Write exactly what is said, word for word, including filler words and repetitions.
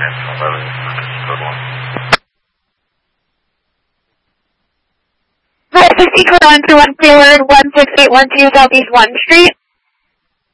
Hi, sixty code on to one Taylor, one six eight one two Southeast one Street.